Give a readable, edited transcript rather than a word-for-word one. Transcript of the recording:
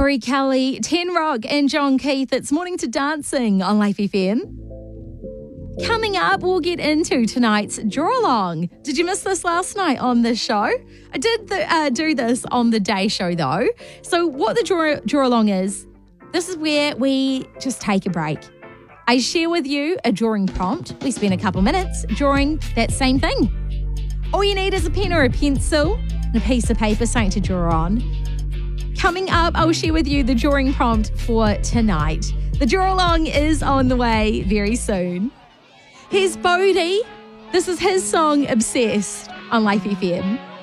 Tori Kelly, Ten Rock and John Keith. It's Morning to Dancing on Life FM. Coming up, we'll get into tonight's Draw Along. Did you miss this last night on the show? I did do this on the day show though. So what the Draw Along is, this is where we just take a break. I share with you a drawing prompt. We spend a couple minutes drawing that same thing. All you need is a pen or a pencil and a piece of paper, something to draw on. Coming up, I'll share with you the drawing prompt for tonight. The Draw Along is on the way very soon. Here's Bodhi. This is his song, Obsessed, on Life FM.